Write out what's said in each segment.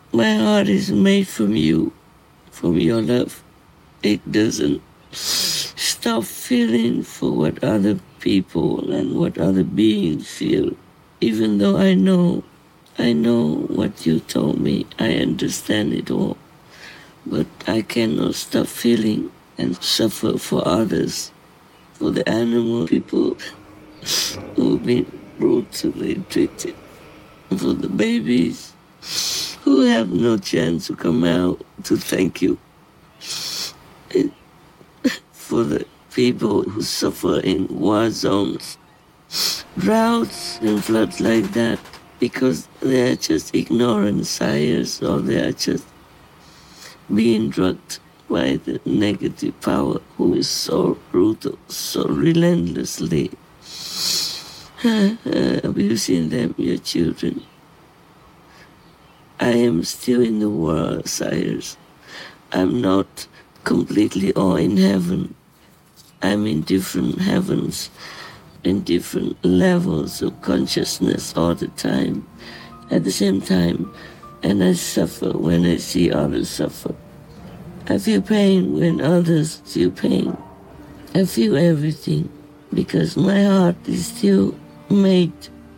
My heart is made from you, from your love. It doesn't stop feeling for what other people and what other beings feel. Even though I know what you told me, I understand it all. But I cannot stop feeling and suffer for others, for the animal people who've been brutally treated, for the babies who have no chance to come out to thank you, and for the people who suffer in war zones, droughts and floods like that, because they are just ignorant sires, or they are just being drugged by the negative power who is so brutal, so relentlessly abusing them, your children. I am still in the world, sires. I'm not completely all in heaven. I'm in different heavens, in different levels of consciousness all the time, at the same time, and I suffer when I see others suffer. I feel pain when others feel pain. I feel everything because my heart is still made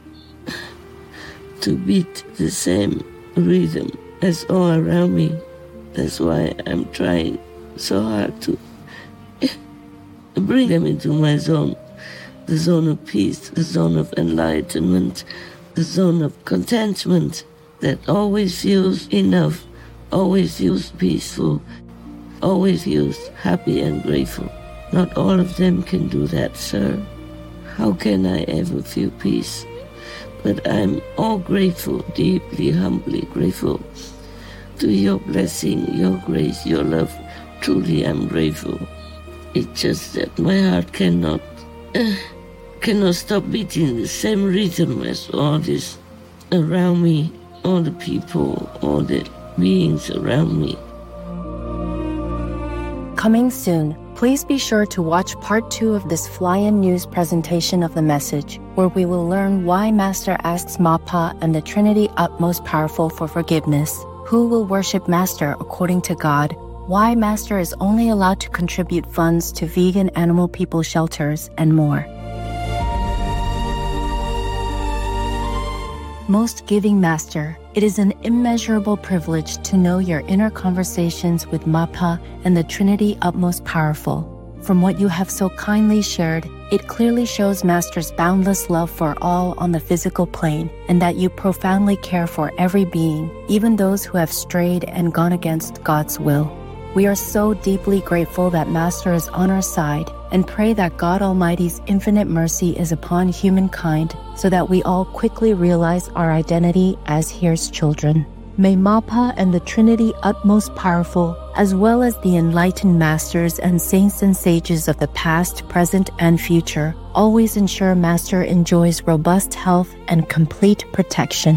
to beat the same rhythm as all around me. That's why I'm trying so hard to bring them into my zone, the zone of peace, the zone of enlightenment, the zone of contentment that always feels enough, always feels peaceful, always feels happy and grateful. Not all of them can do that, sir. How can I ever feel peace? But I'm all grateful, deeply, humbly grateful to your blessing, your grace, your love. Truly, I'm grateful. It's just that my heart cannot stop beating the same rhythm as all this around me, all the people, all the beings around me. Coming soon, please be sure to watch part 2 of this Fly-In News presentation of the message, where we will learn why Master asks Mappa and the Trinity Utmost Powerful for forgiveness, who will worship Master according to God, why Master is only allowed to contribute funds to vegan animal people shelters, and more. Most giving Master, it is an immeasurable privilege to know your inner conversations with Mappa and the Trinity Utmost Powerful. From what you have so kindly shared, it clearly shows Master's boundless love for all on the physical plane, and that you profoundly care for every being, even those who have strayed and gone against God's will. We are so deeply grateful that Master is on our side, and pray that God Almighty's infinite mercy is upon humankind, so that we all quickly realize our identity as His children. May Mappa and the Trinity Utmost Powerful, as well as the enlightened masters and saints and sages of the past, present, and future, always ensure Master enjoys robust health and complete protection.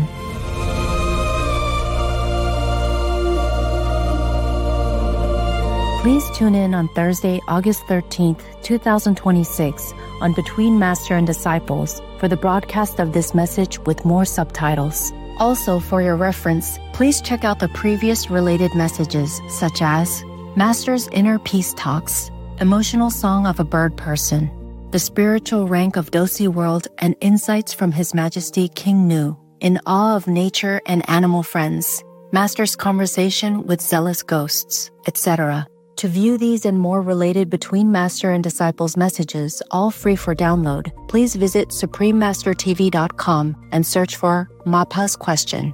Please tune in on Thursday, August 13th, 2026 on Between Master and Disciples for the broadcast of this message with more subtitles. Also, for your reference, please check out the previous related messages such as Master's Inner Peace Talks, Emotional Song of a Bird Person, The Spiritual Rank of Dosi World, and Insights from His Majesty King Nu, In Awe of Nature and Animal Friends, Master's Conversation with Zealous Ghosts, etc. To view these and more related Between Master and Disciples messages, all free for download, please visit SupremeMasterTV.com and search for Mappa's Question.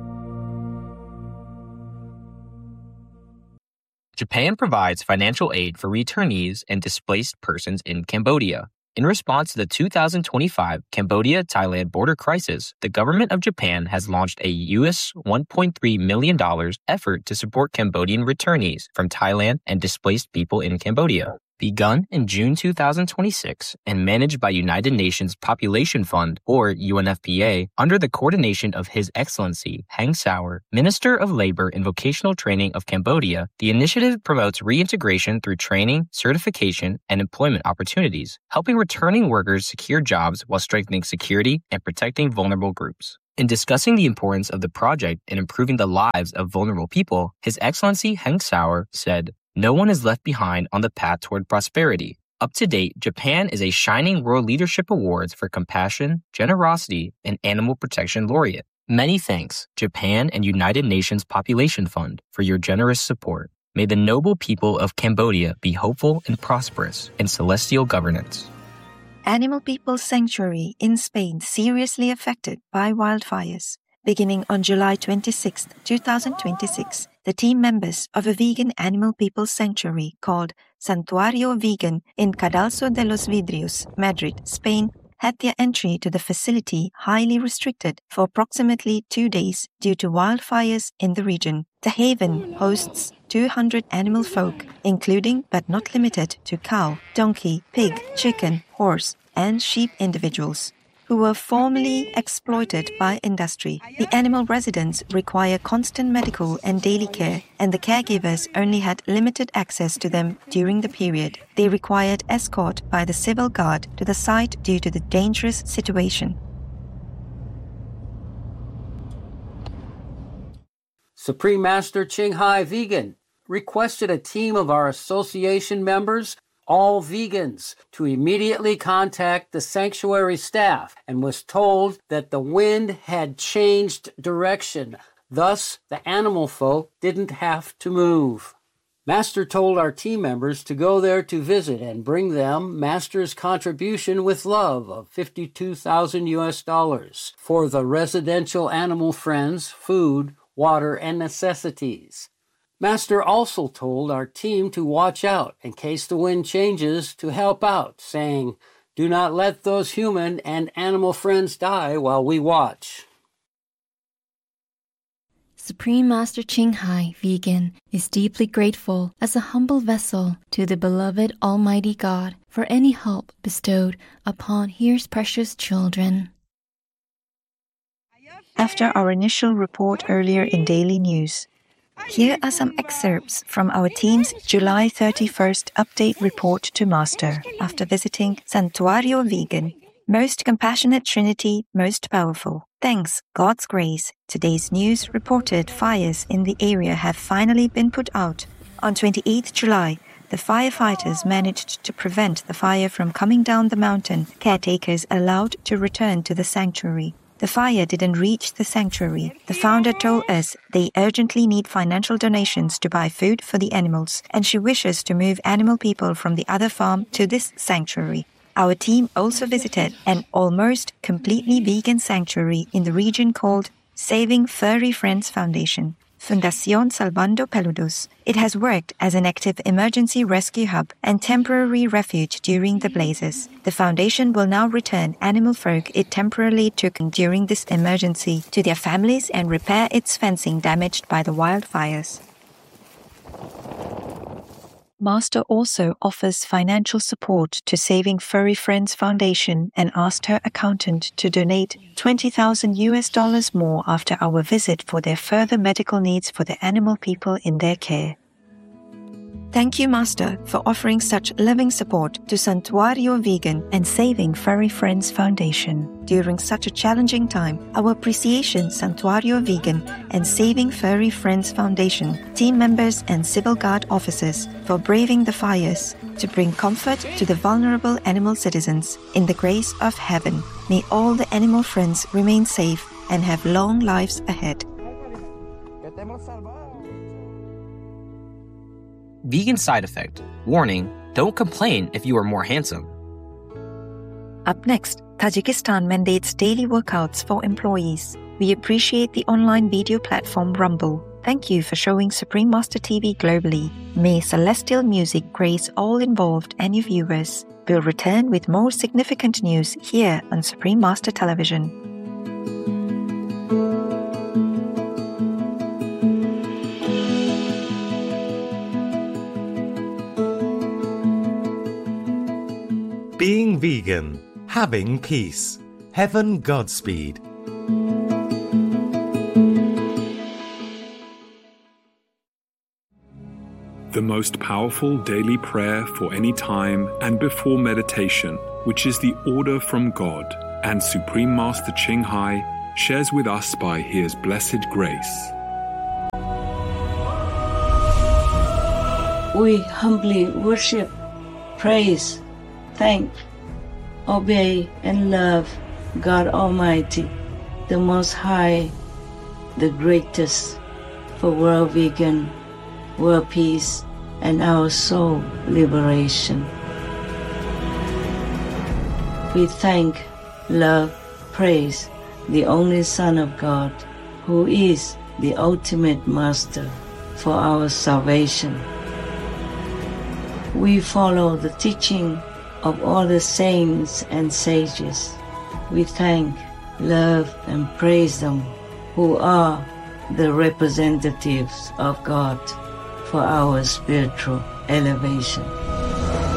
Japan provides financial aid for returnees and displaced persons in Cambodia. In response to the 2025 Cambodia-Thailand border crisis, the government of Japan has launched a US $1.3 million effort to support Cambodian returnees from Thailand and displaced people in Cambodia. Begun in June 2026 and managed by United Nations Population Fund, or UNFPA, under the coordination of His Excellency Heng Sauer, Minister of Labor and Vocational Training of Cambodia, the initiative promotes reintegration through training, certification, and employment opportunities, helping returning workers secure jobs while strengthening security and protecting vulnerable groups. In discussing the importance of the project in improving the lives of vulnerable people, His Excellency Heng Sauer said, "No one is left behind on the path toward prosperity. Up to date, Japan is a Shining World Leadership Awards for Compassion, Generosity, and Animal Protection laureate. Many thanks, Japan and United Nations Population Fund, for your generous support. May the noble people of Cambodia be hopeful and prosperous in celestial governance." Animal People's Sanctuary in Spain seriously affected by wildfires. Beginning on July 26, 2026, the team members of a vegan animal people's sanctuary called Santuario Vegan in Cadalso de los Vidrios, Madrid, Spain, had their entry to the facility highly restricted for approximately 2 days due to wildfires in the region. The haven hosts 200 animal folk, including but not limited to cow, donkey, pig, chicken, horse, and sheep individuals, who were formerly exploited by industry. The animal residents require constant medical and daily care, and the caregivers only had limited access to them during the period. They required escort by the civil guard to the site due to the dangerous situation. Supreme Master Ching Hai Vegan requested a team of our association members, all vegans, to immediately contact the sanctuary staff and was told that the wind had changed direction. Thus, the animal folk didn't have to move. Master told our team members to go there to visit and bring them Master's contribution with love of $52,000 for the residential animal friends, food, water, and necessities. Master also told our team to watch out in case the wind changes to help out, saying, "Do not let those human and animal friends die while we watch." Supreme Master Ching Hai Vegan is deeply grateful as a humble vessel to the beloved Almighty God for any help bestowed upon His precious children. After our initial report earlier in Daily News, here are some excerpts from our team's July 31st update report to Master after visiting Santuario Vegan. Most compassionate Trinity, most powerful. Thanks, God's grace. Today's news reported fires in the area have finally been put out. On 28th July, the firefighters managed to prevent the fire from coming down the mountain. Caretakers allowed to return to the sanctuary. The fire didn't reach the sanctuary. The founder told us they urgently need financial donations to buy food for the animals, and she wishes to move animal people from the other farm to this sanctuary. Our team also visited an almost completely vegan sanctuary in the region called Saving Furry Friends Foundation, Fundación Salvando Peludos. It has worked as an active emergency rescue hub and temporary refuge during the blazes. The foundation will now return animal folk it temporarily took during this emergency to their families and repair its fencing damaged by the wildfires. Master also offers financial support to Saving Furry Friends Foundation and asked her accountant to donate $20,000 more after our visit for their further medical needs for the animal people in their care. Thank you, Master, for offering such loving support to Santuario Vegan and Saving Furry Friends Foundation. During such a challenging time, our appreciation Santuario Vegan and Saving Furry Friends Foundation, team members and civil guard officers for braving the fires to bring comfort to the vulnerable animal citizens in the grace of heaven. May all the animal friends remain safe and have long lives ahead. Vegan side effect. Warning, don't complain if you are more handsome. Up next, Tajikistan mandates daily workouts for employees. We appreciate the online video platform Rumble. Thank you for showing Supreme Master TV globally. May celestial music grace all involved and your viewers. We'll return with more significant news here on Supreme Master Television. Being vegan, having peace. Heaven Godspeed. The most powerful daily prayer for any time and before meditation, which is the order from God, and Supreme Master Ching Hai shares with us by His blessed grace. We humbly worship, praise, thank, obey, and love God Almighty, the Most High, the greatest, for world vegan, world peace, and our soul liberation. We thank, love, praise the only Son of God, who is the ultimate Master for our salvation. We follow the teaching of all the saints and sages. We thank, love, and praise them, who are the representatives of God for our spiritual elevation.